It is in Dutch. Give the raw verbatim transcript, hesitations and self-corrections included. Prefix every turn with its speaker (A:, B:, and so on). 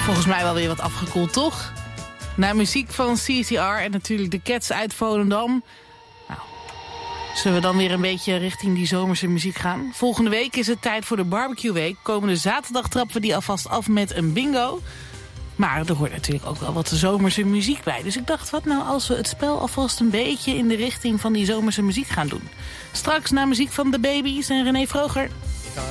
A: Volgens mij wel weer wat afgekoeld, toch? Na muziek van C C R en natuurlijk de Cats uit Volendam. Nou, zullen we dan weer een beetje richting die zomerse muziek gaan? Volgende week is het tijd voor de Barbecue Week. Komende zaterdag trappen we die alvast af met een bingo. Maar er hoort natuurlijk ook wel wat zomerse muziek bij. Dus ik dacht, wat nou als we het spel alvast een beetje in de richting van die zomerse muziek gaan doen? Straks na muziek van The Babies en René Vroger.